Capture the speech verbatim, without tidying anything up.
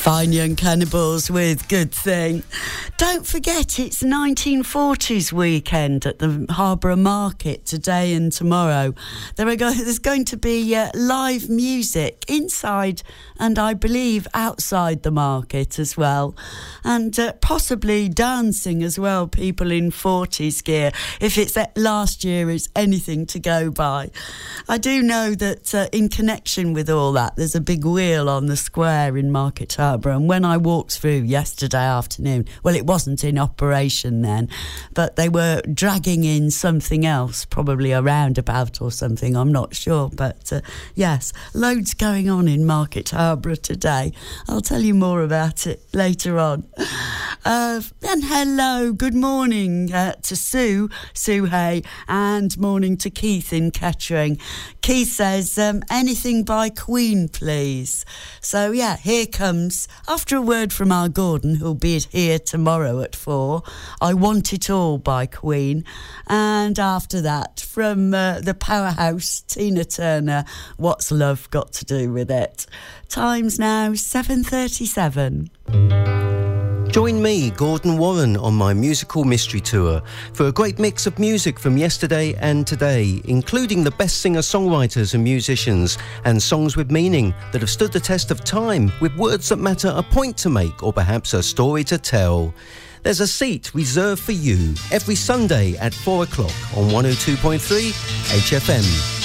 Fine Young Cannibals with Good Thing. Don't forget, it's nineteen forties weekend at the Harborough Market today and tomorrow. There are go- there's going to be uh, live music inside and I believe outside the market as well. And uh, possibly dancing as well, people in forties gear, if it's uh, last year is anything to go by. I do know that uh, in connection with all that, there's a big wheel on the square in Market Harborough, and when I walked through yesterday afternoon, well, it wasn't in operation then, but they were dragging in something else, probably a roundabout or something, I'm not sure, but uh, yes, loads going on in Market Harborough today. I'll tell you more about it later on. Uh, and hello, good morning uh, to Sue, Sue Hay, and morning to Keith in Kettering. Keith says, um, anything by Queen, please. So, yeah, here comes, after a word from our Gordon, who'll be here tomorrow at four, I Want It All by Queen. And after that, from uh, the powerhouse, Tina Turner, What's Love Got to Do With It? Time's now seven thirty-seven. Join me, Gordon Warren, on my musical mystery tour for a great mix of music from yesterday and today, including the best singer-songwriters and musicians, and songs with meaning that have stood the test of time, with words that matter, a point to make, or perhaps a story to tell. There's a seat reserved for you every Sunday at four o'clock on one oh two point three H F M.